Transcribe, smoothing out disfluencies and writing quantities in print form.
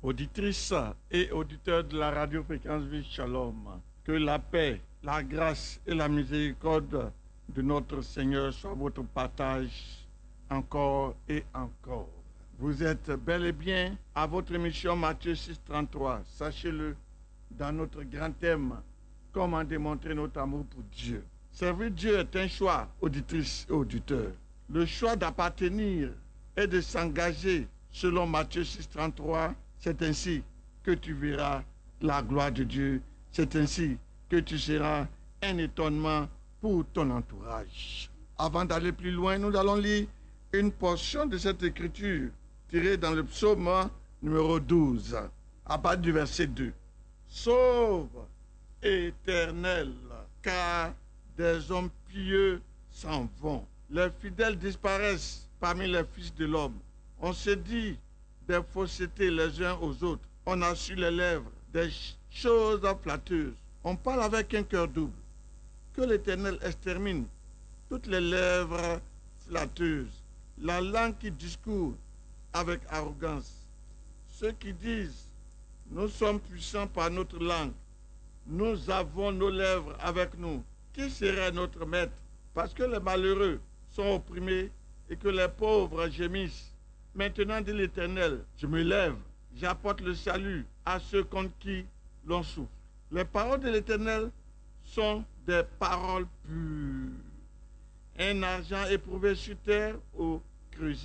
Auditrices et auditeurs de la radio Fréquence Vie Shalom, que la paix, la grâce et la miséricorde de notre Seigneur soient votre partage encore et encore. Vous êtes bel et bien à votre émission Matthieu 6,33. Sachez-le, dans notre grand thème, comment démontrer notre amour pour Dieu. Servir Dieu est un choix, auditrices et auditeurs. Le choix d'appartenir et de s'engager selon Matthieu 6,33. C'est ainsi que tu verras la gloire de Dieu. C'est ainsi que tu seras un étonnement pour ton entourage. Avant d'aller plus loin, nous allons lire une portion de cette écriture tirée dans le psaume numéro 12, à partir du verset 2. Sauve, Éternel, car des hommes pieux s'en vont. Les fidèles disparaissent parmi les fils de l'homme. On se dit des faussetés les uns aux autres. On a sur les lèvres des choses flatteuses. On parle avec un cœur double. Que l'Éternel extermine toutes les lèvres flatteuses, la langue qui discourt avec arrogance. Ceux qui disent, nous sommes puissants par notre langue, nous avons nos lèvres avec nous. Qui serait notre maître? Parce que les malheureux sont opprimés et que les pauvres gémissent. Maintenant, dit l'Éternel, je me lève, j'apporte le salut à ceux contre qui l'on souffre. Les paroles de l'Éternel sont des paroles pures. Un argent éprouvé sur terre au creuset.